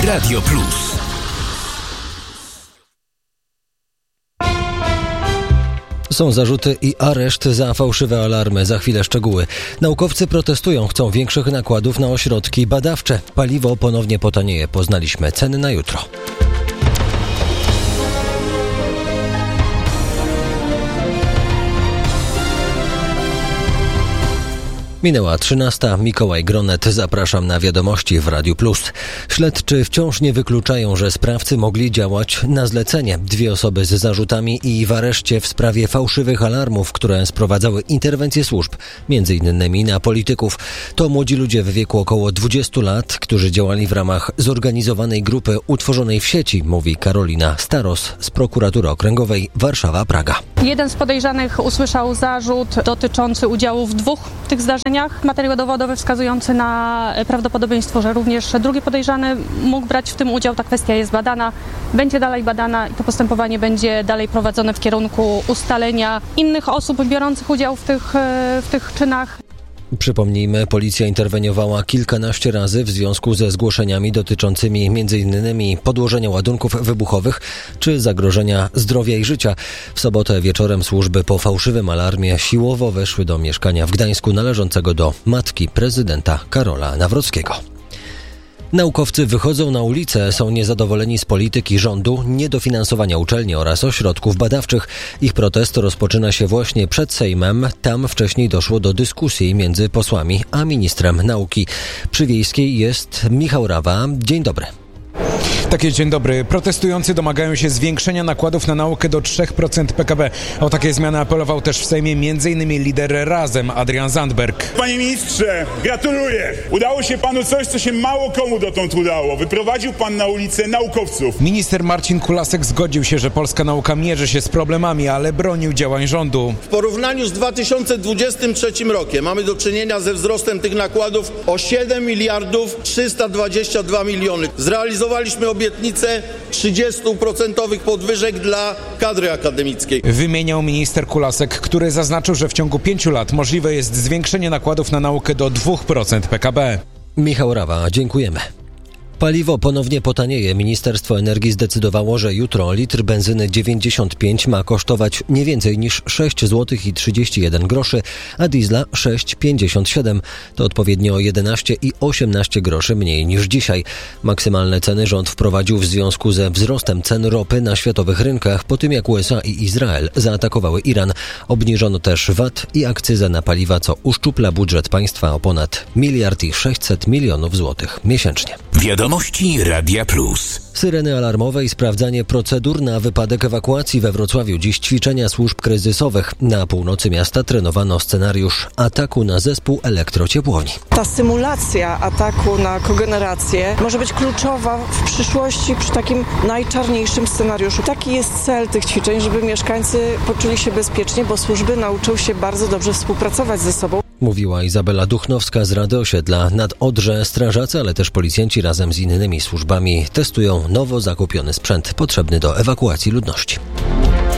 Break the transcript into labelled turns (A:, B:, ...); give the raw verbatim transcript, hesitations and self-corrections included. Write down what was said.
A: Radio Plus.
B: Są zarzuty i areszt za fałszywe alarmy. Za chwilę szczegóły. Naukowcy protestują, chcą większych nakładów na ośrodki badawcze. Paliwo ponownie potanieje. Poznaliśmy ceny na jutro. Minęła trzynasta. Mikołaj Gronet. Zapraszam na wiadomości w Radiu Plus. Śledczy wciąż nie wykluczają, że sprawcy mogli działać na zlecenie. Dwie osoby z zarzutami i w areszcie w sprawie fałszywych alarmów, które sprowadzały interwencje służb, między innymi na polityków. To młodzi ludzie w wieku około dwudziestu lat, którzy działali w ramach zorganizowanej grupy utworzonej w sieci, mówi Karolina Staros z Prokuratury Okręgowej Warszawa-Praga.
C: Jeden z podejrzanych usłyszał zarzut dotyczący udziału w dwóch tych zdarzeniach. Materiał dowodowy wskazujący na prawdopodobieństwo, że również drugi podejrzany mógł brać w tym udział. Ta kwestia jest badana, będzie dalej badana i to postępowanie będzie dalej prowadzone w kierunku ustalenia innych osób biorących udział w tych, w tych czynach.
B: Przypomnijmy, policja interweniowała kilkanaście razy w związku ze zgłoszeniami dotyczącymi między innymi podłożenia ładunków wybuchowych czy zagrożenia zdrowia i życia. W sobotę wieczorem służby po fałszywym alarmie siłowo weszły do mieszkania w Gdańsku należącego do matki prezydenta Karola Nawrockiego. Naukowcy wychodzą na ulicę, są niezadowoleni z polityki rządu, niedofinansowania uczelni oraz ośrodków badawczych. Ich protest rozpoczyna się właśnie przed Sejmem. Tam wcześniej doszło do dyskusji między posłami a ministrem nauki. Przy Wiejskiej jest Michał Rawa. Dzień dobry.
D: Tak jest, dzień dobry. Protestujący domagają się zwiększenia nakładów na naukę do trzy procent P K B. O takie zmiany apelował też w Sejmie m.in. lider Razem, Adrian Zandberg.
E: Panie ministrze, gratuluję. Udało się panu coś, co się mało komu dotąd udało. Wyprowadził pan na ulicę naukowców.
D: Minister Marcin Kulasek zgodził się, że polska nauka mierzy się z problemami, ale bronił działań rządu.
F: W porównaniu z dwa tysiące dwudziestym trzecim rokiem mamy do czynienia ze wzrostem tych nakładów o siedem miliardów trzysta dwadzieścia dwa miliony. Zrealizowaliśmy obietnicę trzydziestu procent podwyżek dla kadry akademickiej.
D: Wymieniał minister Kulasek, który zaznaczył, że w ciągu pięciu lat możliwe jest zwiększenie nakładów na naukę do dwa procent P K B.
B: Michał Rawa, dziękujemy. Paliwo ponownie potanieje. Ministerstwo Energii zdecydowało, że jutro litr benzyny dziewięćdziesiąt pięć ma kosztować nie więcej niż sześć złotych i trzydzieści jeden groszy, a diesla sześć pięćdziesiąt siedem. To odpowiednio jedenaście i osiemnaście groszy mniej niż dzisiaj. Maksymalne ceny rząd wprowadził w związku ze wzrostem cen ropy na światowych rynkach po tym, jak U S A i Izrael zaatakowały Iran. Obniżono też V A T i akcyzę na paliwa, co uszczupla budżet państwa o ponad miliard i sześćset milionów złotych miesięcznie.
A: Wiadomości Radia Plus.
B: Syreny alarmowe i sprawdzanie procedur na wypadek ewakuacji we Wrocławiu. Dziś ćwiczenia służb kryzysowych. Na północy miasta trenowano scenariusz ataku na zespół elektrociepłowni.
G: Ta symulacja ataku na kogenerację może być kluczowa w przyszłości przy takim najczarniejszym scenariuszu. Taki jest cel tych ćwiczeń, żeby mieszkańcy poczuli się bezpiecznie, bo służby nauczą się bardzo dobrze współpracować ze sobą.
B: Mówiła Izabela Duchnowska z Rady Osiedla. Nad Odrze strażacy, ale też policjanci razem z innymi służbami testują nowo zakupiony sprzęt potrzebny do ewakuacji ludności.